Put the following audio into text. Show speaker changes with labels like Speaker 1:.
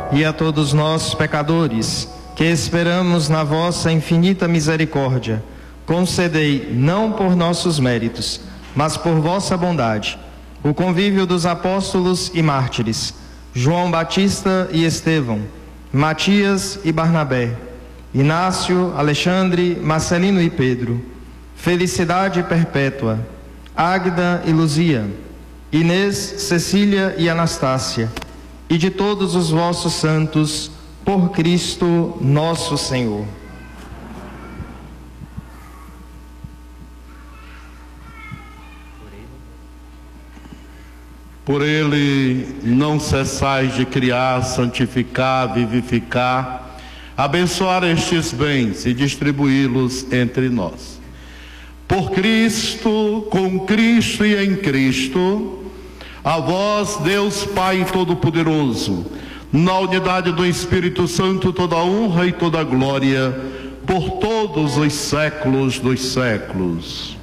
Speaker 1: e a todos nós, pecadores, que esperamos na vossa infinita misericórdia, concedei, não por nossos méritos, mas por vossa bondade, o convívio dos apóstolos e mártires, João Batista e Estevão, Matias e Barnabé, Inácio, Alexandre, Marcelino e Pedro, Felicidade Perpétua, Águida e Luzia, Inês, Cecília e Anastácia, e de todos os vossos santos, por Cristo nosso Senhor.
Speaker 2: Por ele não cessais de criar, santificar, vivificar, abençoar estes bens e distribuí-los entre nós. Por Cristo, com Cristo e em Cristo, a vós, Deus Pai Todo-Poderoso, na unidade do Espírito Santo, toda honra e toda glória, por todos os séculos dos séculos.